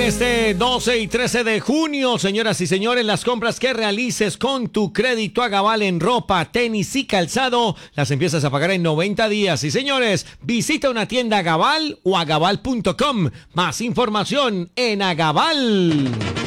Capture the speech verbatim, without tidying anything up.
este doce y trece de junio, señoras y señores, las compras que realices con tu crédito Agaval en ropa, tenis y calzado, las empiezas a pagar en noventa días. Y señores, visita una tienda Agaval o agaval punto com. Más información en Agaval.